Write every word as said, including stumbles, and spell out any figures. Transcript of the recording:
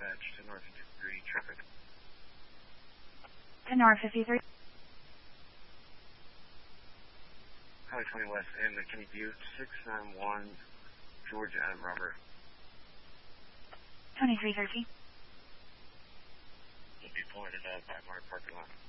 dispatch to North fifty-three traffic. To North fifty-three. Highway twenty West and McKinney Butte, six nine one, George Adam Robert. twenty-three thirteen. Will be pulling into Backmark parking lot.